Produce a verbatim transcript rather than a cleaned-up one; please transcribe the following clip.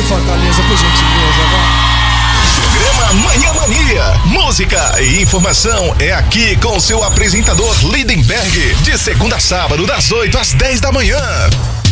Fortaleza, por gentileza, vai. Programa Manhã Mania. Música e informação é aqui com o seu apresentador Lindenberg. De segunda a sábado, das oito às dez da manhã.